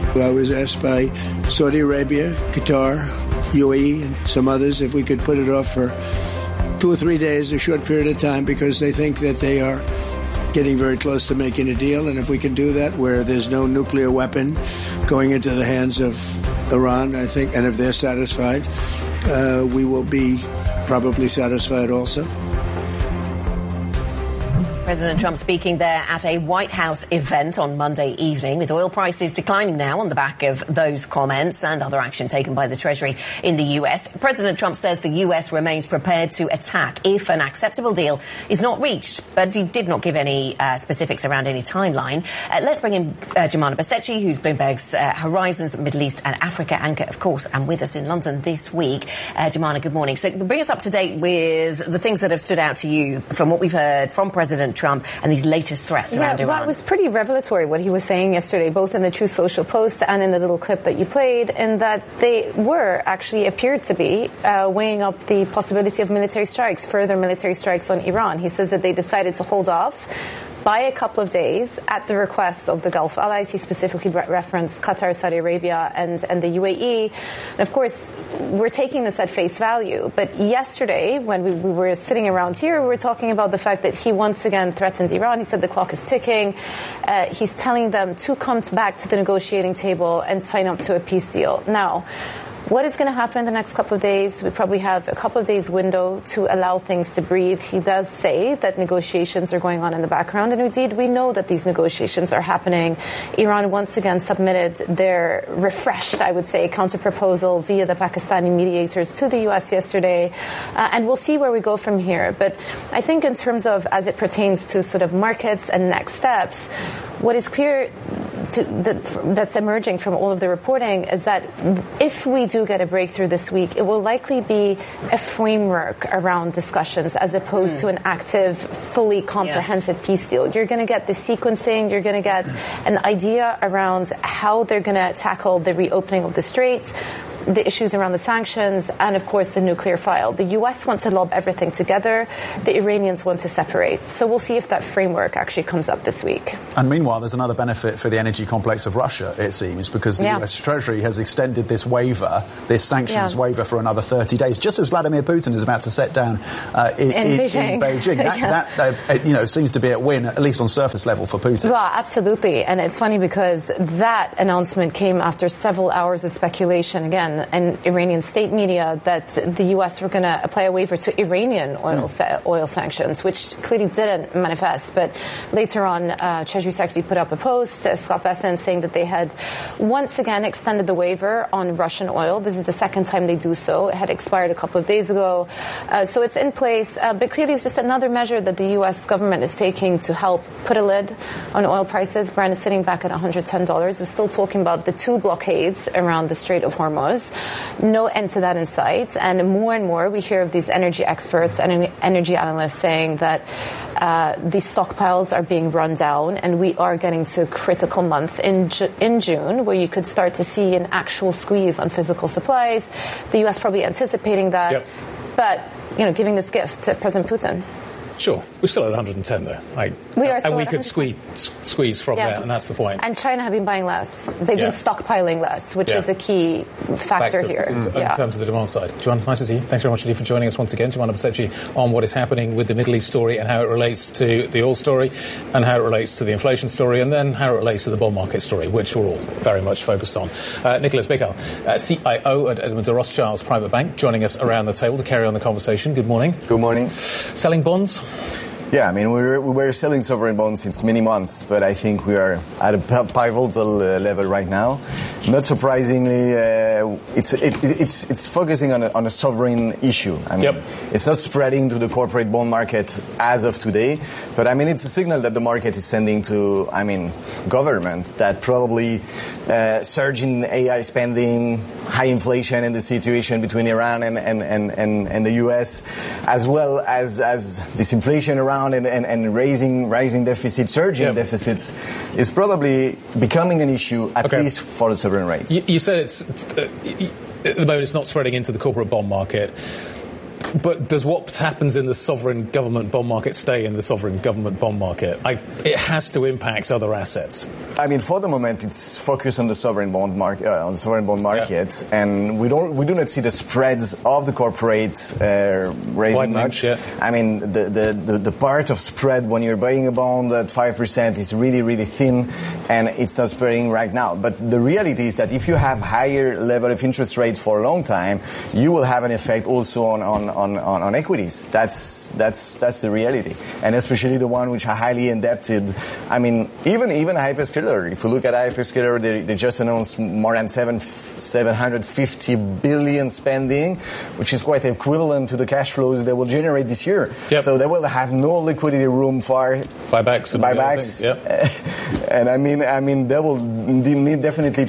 I was asked by Saudi Arabia, Qatar, UAE, and some others if we could put it off for 2 or 3 days, a short period of time, because they think that they are getting very close to making a deal. And if we can do that where there's no nuclear weapon going into the hands of Iran, I think, and if they're satisfied, we will be probably satisfied also. President Trump speaking there at a White House event on Monday evening, with oil prices declining now on the back of those comments and other action taken by the Treasury in the U.S. President Trump says the U.S. remains prepared to attack if an acceptable deal is not reached, but he did not give any specifics around any timeline. Let's bring in Joumanna Bercetche, who's Bloomberg's Horizons, Middle East and Africa anchor, of course, and with us in London this week. Joumanna, good morning. So bring us up to date with the things that have stood out to you from what we've heard from President Trump and these latest threats around Iran. Well, it was pretty revelatory what he was saying yesterday, both in the Truth Social post and in the little clip that you played, in that they appeared to be weighing up the possibility of military strikes, further military strikes on Iran. He says that they decided to hold off by a couple of days at the request of the Gulf allies. He specifically referenced Qatar, Saudi Arabia, and the UAE. And of course, we're taking this at face value. But yesterday, when we were sitting around here, we were talking about the fact that he once again threatened Iran. He said the clock is ticking. He's telling them to come back to the negotiating table and sign up to a peace deal. Now, what is going to happen in the next couple of days? We probably have a couple of days window to allow things to breathe. He does say that negotiations are going on in the background, and indeed we know that these negotiations are happening. Iran once again submitted their refreshed, I would say, counter-proposal via the Pakistani mediators to the U.S. yesterday, and we'll see where we go from here. But I think in terms of, as it pertains to sort of markets and next steps, what is clear that's emerging from all of the reporting is that if we do get a breakthrough this week, it will likely be a framework around discussions as opposed to an active, fully comprehensive peace deal. You're going to get the sequencing, you're going to get an idea around how they're going to tackle the reopening of the Straits, the issues around the sanctions, and of course the nuclear file. The US wants to lob everything together. The Iranians want to separate. So we'll see if that framework actually comes up this week. And meanwhile, there's another benefit for the energy complex of Russia, it seems, because the US Treasury has extended this waiver, this sanctions waiver, for another 30 days, just as Vladimir Putin is about to set down in Beijing. That seems to be a win, at least on surface level, for Putin. Well, absolutely. And it's funny because that announcement came after several hours of speculation, again, and Iranian state media, that the U.S. were going to apply a waiver to Iranian oil sanctions, which clearly didn't manifest. But later on, Treasury Secretary put up a post, Scott Bessent, saying that they had once again extended the waiver on Russian oil. This is the second time they do so. It had expired a couple of days ago. So it's in place. But clearly it's just another measure that the U.S. government is taking to help put a lid on oil prices. Brent is sitting back at $110. We're still talking about the 2 blockades around the Strait of Hormuz. No end to that in sight. And more we hear of these energy experts and energy analysts saying that these stockpiles are being run down, and we are getting to a critical month in June where you could start to see an actual squeeze on physical supplies. The U.S. probably anticipating that, but giving this gift to President Putin. Sure. We're still at 110, though. We are still and we at could squeeze from there, and that's the point. And China have been buying less. They've been stockpiling less, which is a key factor here. In terms of the demand side. Joumanna, nice to see you. Thanks very much indeed for joining us once again. Joumanna Bercetche on what is happening with the Middle East story and how it relates to the oil story, and how it relates to the inflation story, and then how it relates to the bond market story, which we're all very much focused on. Nicholas Bickell, CIO at Edmond de Rothschild's Private Bank, joining us around the table to carry on the conversation. Good morning. Good morning. Selling bonds? Yeah, I mean, we were selling sovereign bonds since many months, but I think we are at a pivotal level right now. Not surprisingly, it's focusing on a sovereign issue. I mean, it's not spreading to the corporate bond market as of today, but I mean, it's a signal that the market is sending to, government, that probably surge in AI spending, high inflation, and the situation between Iran and the U.S., as well as this inflation around and raising deficits, surging deficits, is probably becoming an issue, at least for the sovereign rate. You said at the moment it's not spreading into the corporate bond market. But does what happens in the sovereign government bond market stay in the sovereign government bond market? It has to impact other assets. I mean, for the moment, it's focused on the sovereign bond market, and we do not see the spreads of the corporate raising much. Yeah. I mean, the part of spread when you're buying a bond at 5% is really, really thin, and it's not spreading right now. But the reality is that if you have higher level of interest rates for a long time, you will have an effect also on equities. That's the reality, and especially the one which are highly indebted. I mean, even hyperscaler. If you look at hyperscaler, they just announced more than 750 billion spending, which is quite equivalent to the cash flows they will generate this year. Yep. So they will have no liquidity room for buybacks. Yep. And I mean, they will need definitely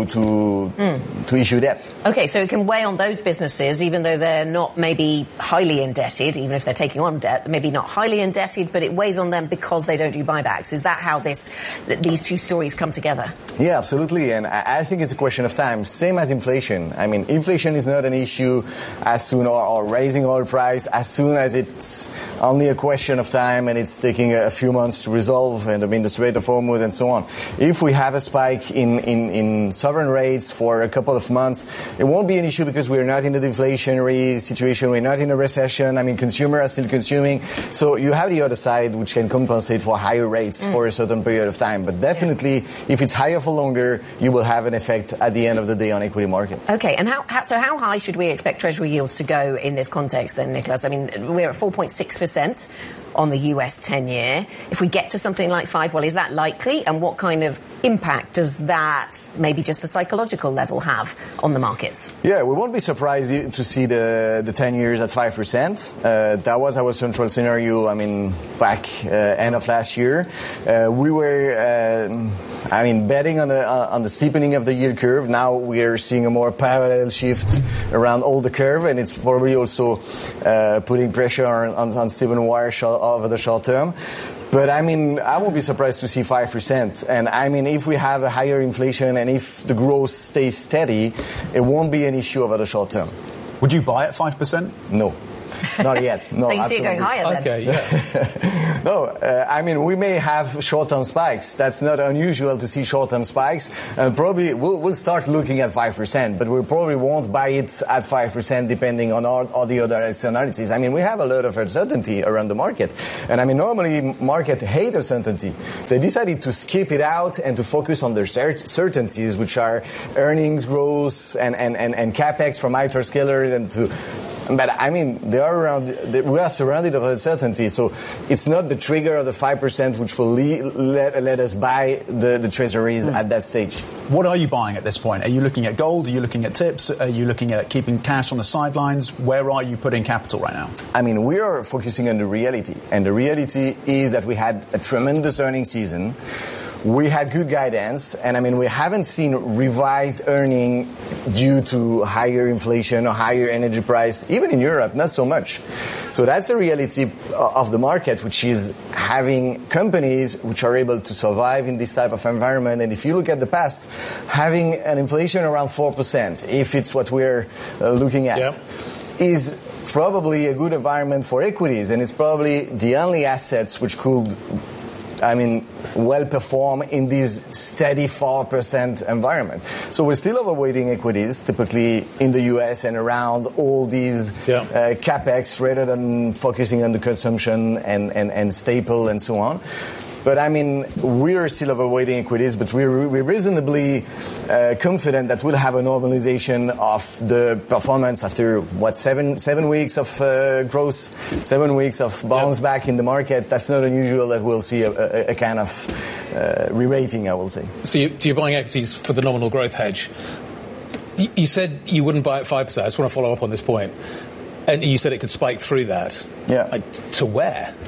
to issue debt. Okay, so it can weigh on those businesses, even though they're not maybe highly indebted, even if they're taking on debt, maybe not highly indebted, but it weighs on them because they don't do buybacks. Is that how these two stories come together? Yeah, absolutely. And I think it's a question of time. Same as inflation. I mean, inflation is not an issue as soon, or raising oil price, as soon as it's only a question of time and it's taking a few months to resolve, and I mean, the Strait of Hormuz and so on. If we have a spike in sovereign rates for a couple of months, it won't be an issue because we're not in a deflationary situation, we're not in a recession. I mean, consumers are still consuming. So you have the other side which can compensate for higher rates for a certain period of time. But definitely, if it's higher for longer, you will have an effect at the end of the day on equity market. Okay, and how high should we expect Treasury yields to go in this context then, Nicolas? I mean, we're at 4.6% on the US 10-year. If we get to something like 5, well, is that likely? And what kind of impact does that, maybe just a psychological level, have on the markets? Yeah, we won't be surprised to see the 10 years at 5%. That was our central scenario, I mean, back end of last year. We were, betting on the steepening of the yield curve. Now we are seeing a more parallel shift around all the curve, and it's probably also putting pressure on Stephen Wire over the short term. But I mean, I won't be surprised to see 5%. And I mean, if we have a higher inflation and if the growth stays steady, it won't be an issue over the short term. Would you buy at 5%? No. Not yet. No, so you see it going higher then? Okay, yeah. No, we may have short-term spikes. That's not unusual to see short-term spikes. And probably we'll start looking at 5%, but we probably won't buy it at 5% depending on all the other externalities. I mean, we have a lot of uncertainty around the market. And I mean, normally market hate uncertainty. They decided to skip it out and to focus on their certainties, which are earnings growth and capex from hyperscalers But I mean, we are surrounded by uncertainty, so it's not the trigger of the 5% which will let us buy the treasuries at that stage. What are you buying at this point? Are you looking at gold? Are you looking at tips? Are you looking at keeping cash on the sidelines? Where are you putting capital right now? I mean, we are focusing on the reality, and the reality is that we had a tremendous earnings season. We had good guidance, and I mean, we haven't seen revised earning due to higher inflation or higher energy price, even in Europe, not so much. So that's the reality of the market, which is having companies which are able to survive in this type of environment. And if you look at the past, having an inflation around 4%, if it's what we're looking at, is probably a good environment for equities, and it's probably the only assets which could well perform in this steady 4% environment. So we're still overweighting equities, typically in the US and around all these capex, rather than focusing on the consumption and staple and so on. But I mean, we are still overweighting equities, but we're reasonably confident that we'll have a normalization of the performance after 7 weeks of growth, 7 weeks of bounce back in the market. That's not unusual that we'll see a kind of re-rating, I will say. So you're buying equities for the nominal growth hedge. You said you wouldn't buy at 5%. I just want to follow up on this point. And you said it could spike through that. Yeah. To where?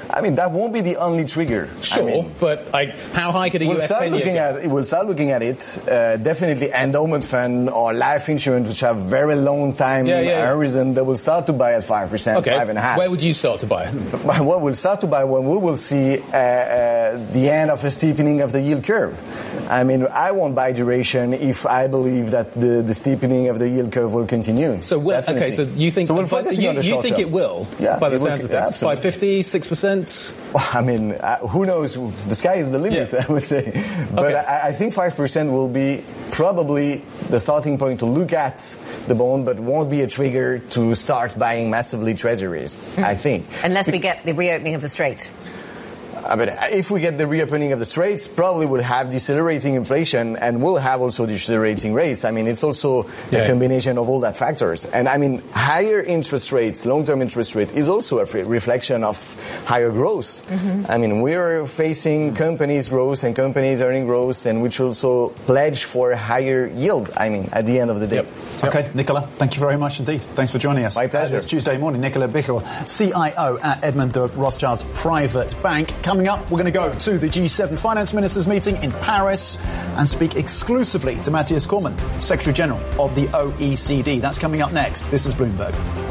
I mean, that won't be the only trigger. Sure, but how high could a US 10-year We'll start looking at it. Definitely endowment fund or life insurance, which have very long time horizon, they will start to buy at 5%, 5.5%. Where would you start to buy? What we'll start to buy when we will see the end of a steepening of the yield curve. I mean, I won't buy duration if I believe that the steepening of the yield curve will continue. So so you think we'll you think it will? Yeah, by the sounds of things, 5.50, 6%. Well, I mean, who knows? The sky is the limit, I would say. But I think 5% will be probably the starting point to look at the bond, but won't be a trigger to start buying massively treasuries, I think. Unless we get the reopening of the Strait. But if we get the reopening of the Straits, probably we'll have decelerating inflation and we'll have also decelerating rates. I mean, it's also a combination of all that factors. And I mean, higher interest rates, long-term interest rate, is also a reflection of higher growth. I mean, we're facing companies' growth and companies' earning growth, and which also pledge for higher yield, I mean, at the end of the day. Okay, Nicolas, thank you very much indeed. Thanks for joining us. My pleasure. It's Tuesday morning. Nicolas Bichel, CIO at Edmond de Rothschild's Private Bank. Coming up, we're going to go to the G7 finance ministers meeting in Paris and speak exclusively to Matthias Cormann, Secretary General of the OECD. That's coming up next. This is Bloomberg.